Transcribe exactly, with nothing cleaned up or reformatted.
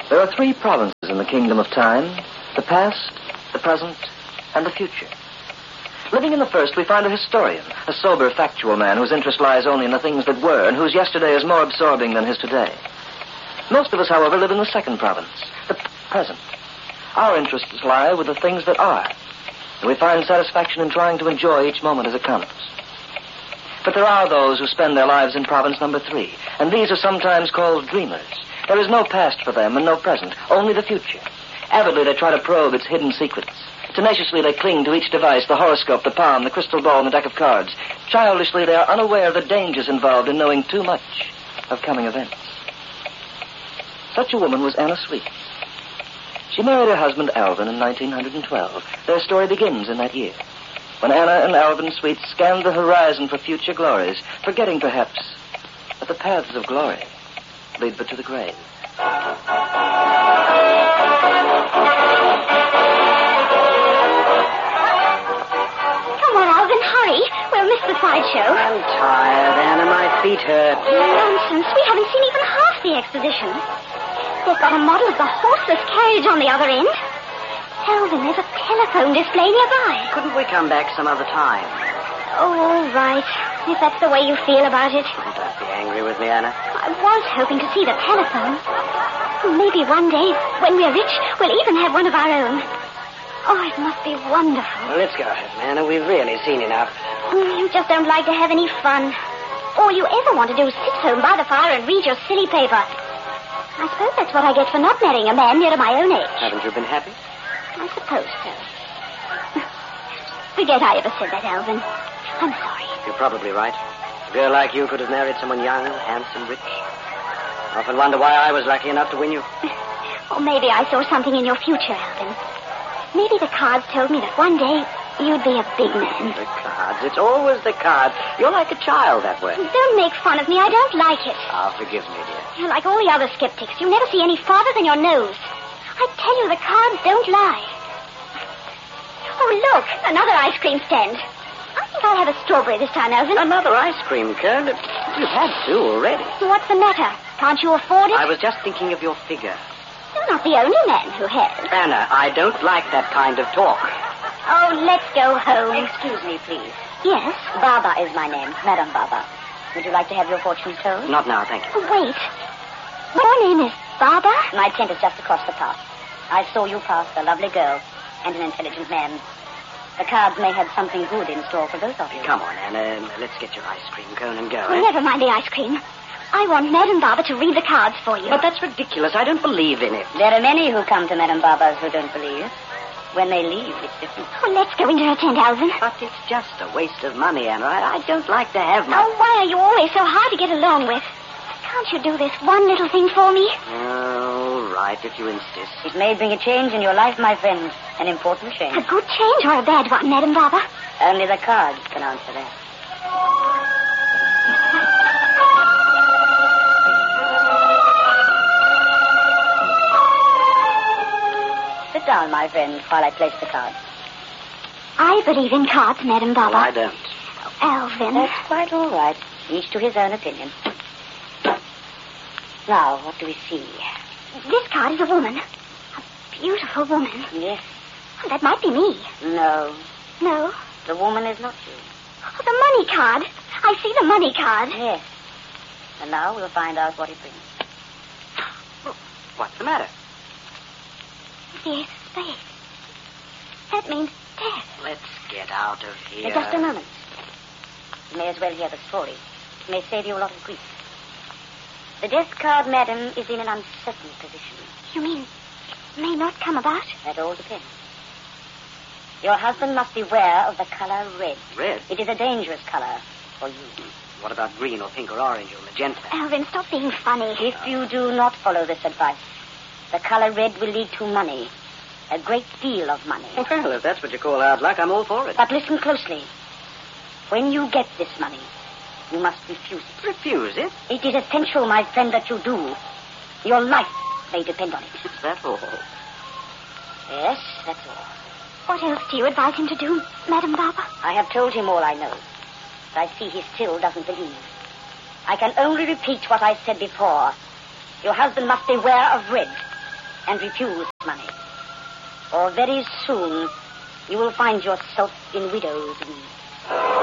There are three provinces in the kingdom of time: the past, the present, and the future. Living in the first, we find a historian, a sober, factual man whose interest lies only in the things that were and whose yesterday is more absorbing than his today. Most of us, however, live in the second province, the present. Our interests lie with the things that are, and we find satisfaction in trying to enjoy each moment as it comes. But there are those who spend their lives in province number three, and these are sometimes called dreamers. There is no past for them and no present, only the future. Avidly, they try to probe its hidden secrets. Tenaciously, they cling to each device, the horoscope, the palm, the crystal ball, and the deck of cards. Childishly, they are unaware of the dangers involved in knowing too much of coming events. Such a woman was Anna Sweet. She married her husband, Alvin, in nineteen twelve. Their story begins in that year, when Anna and Alvin Sweet scanned the horizon for future glories, forgetting, perhaps, that the paths of glory lead but to the grave. Hurry, we'll miss the sideshow. I'm tired, Anna. My feet hurt. Nonsense. We haven't seen even half the exposition. They've got a model of the horseless carriage on the other end. Alvin, there's a telephone display nearby. Couldn't we come back some other time? Oh, all right. If that's the way you feel about it. Oh, don't be angry with me, Anna. I was hoping to see the telephone. Maybe one day, when we're rich, we'll even have one of our own. Oh, it must be wonderful. Well, let's go home, Anna. We've really seen enough. You just don't like to have any fun. All you ever want to do is sit home by the fire and read your silly paper. I suppose that's what I get for not marrying a man near to my own age. Haven't you been happy? I suppose so. Forget I ever said that, Alvin. I'm sorry. You're probably right. A girl like you could have married someone young, handsome, rich. I often wonder why I was lucky enough to win you. Or maybe I saw something in your future, Alvin. Maybe the cards told me that one day you'd be a big man. The cards. It's always the cards. You're like a child that way. Don't make fun of me. I don't like it. Oh, forgive me, dear. You're like all the other skeptics. You never see any farther than your nose. I tell you, the cards don't lie. Oh, look, another ice cream stand. I think I'll have a strawberry this time, Alvin. Another ice cream cone? You've had two already. What's the matter? Can't you afford it? I was just thinking of your figure. You're not the only man who has. Anna, I don't like that kind of talk. Oh, let's go home. Excuse me, please. Yes? Baba is my name, Madame Baba. Would you like to have your fortune told? Not now, thank you. Oh, wait. Your name is Baba? My tent is just across the path. I saw you pass a lovely girl and an intelligent man. The cards may have something good in store for both of you. Come on, Anna. Let's get your ice cream cone and go. Oh, eh? never mind the ice cream. I want Madame Baba to read the cards for you. But that's ridiculous. I don't believe in it. There are many who come to Madame Baba's who don't believe. When they leave, it's different. Oh, let's go into her tent, Alvin. But it's just a waste of money, Anna. I, I don't like to have my... Oh, why are you always so hard to get along with? Can't you do this one little thing for me? All right, if you insist. It may bring a change in your life, my friend. An important change. A good change or a bad one, Madame Baba? Only the cards can answer that. Sit down, my friend, while I place the cards. I believe in cards, Madame Baba. Well, I don't. Oh, Alvin. That's quite all right. Each to his own opinion. Now, what do we see? This card is a woman. A beautiful woman. Yes. That might be me. No. No. The woman is not you. Oh, the money card. I see the money card. Yes. And now we'll find out what it brings. What's the matter? There's space. That means death. Let's get out of here. Just a moment. You may as well hear the story. It may save you a lot of grief. The death card, madam, is in an uncertain position. You mean it may not come about? That all depends. Your husband must beware of the color red. Red? It is a dangerous color for you. What about green or pink or orange or magenta? Alvin, stop being funny. If you do not follow this advice, the color red will lead to money. A great deal of money. Well, if that's what you call hard luck, I'm all for it. But listen closely. When you get this money, you must refuse it. Refuse it? It is essential, my friend, that you do. Your life may depend on it. Is that all? Yes, that's all. What else do you advise him to do, Madame Baba? I have told him all I know. But I see he still doesn't believe. I can only repeat what I said before. Your husband must beware of red. and refuse money. Or very soon you will find yourself in widow's weeds.